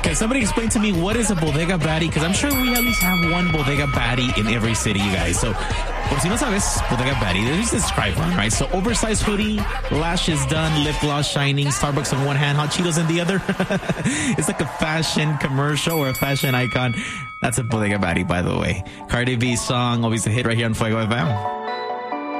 Can somebody explain to me what is a bodega baddie? Because I'm sure we at least have one bodega baddie in every city, you guys. So, por si no sabes, bodega baddie, let's describe one, right? So, oversized hoodie, lashes done, lip gloss shining, Starbucks on one hand, Hot Cheetos in the other. It's like a fashion commercial or a fashion icon. That's a bodega baddie, by the way. Cardi B's song, always a hit right here on Fuego FM.